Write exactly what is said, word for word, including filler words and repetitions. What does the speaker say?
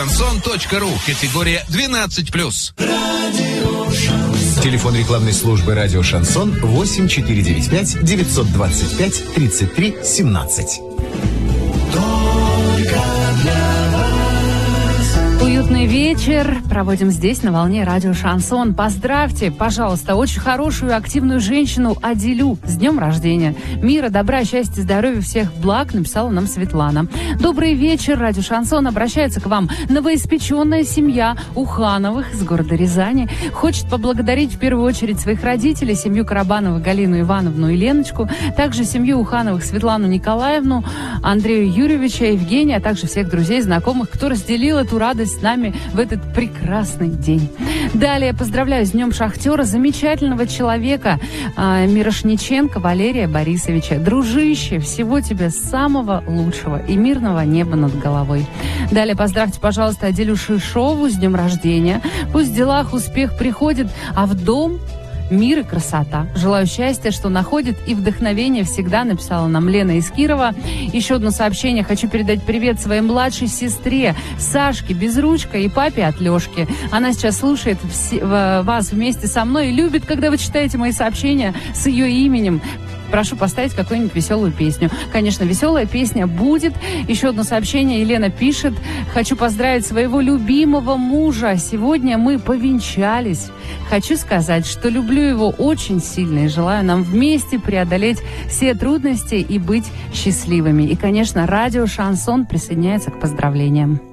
шансон точка ру. Категория двенадцать плюс. Телефон рекламной службы «Радио Шансон» восемь четыре девять пять девятьсот двадцать пять тридцать три семнадцать. Уютный вечер проводим здесь, на волне радио «Шансон». Поздравьте, пожалуйста, очень хорошую, активную женщину Адилю с днем рождения. Мира, добра, счастья, здоровья, всех благ, написала нам Светлана. Добрый вечер, радио «Шансон» обращается к вам новоиспеченная семья Ухановых с города Рязани. Хочет поблагодарить в первую очередь своих родителей, семью Карабановых, Галину Ивановну и Леночку, также семью Ухановых Светлану Николаевну, Андрея Юрьевича, Евгения, а также всех друзей, знакомых, кто разделил эту радость с нами в этот прекрасный день. Далее поздравляю с Днем Шахтера замечательного человека э, Мирошниченко Валерия Борисовича. Дружище, всего тебе самого лучшего и мирного неба над головой. Далее поздравьте, пожалуйста, Аделю Шишову с днем рождения. Пусть в делах успех приходит, а в дом мир и красота. Желаю счастья, что находит, и вдохновение всегда, написала нам Лена из Кирова. Еще одно сообщение. Хочу передать привет своей младшей сестре Сашке Безручка и папе от Лешки. Она сейчас слушает все, вас вместе со мной и любит, когда вы читаете мои сообщения с ее именем. Прошу поставить какую-нибудь веселую песню. Конечно, веселая песня будет. Еще одно сообщение. Елена пишет. Хочу поздравить своего любимого мужа. Сегодня мы повенчались. Хочу сказать, что люблю его очень сильно и желаю нам вместе преодолеть все трудности и быть счастливыми. И, конечно, радио «Шансон» присоединяется к поздравлениям.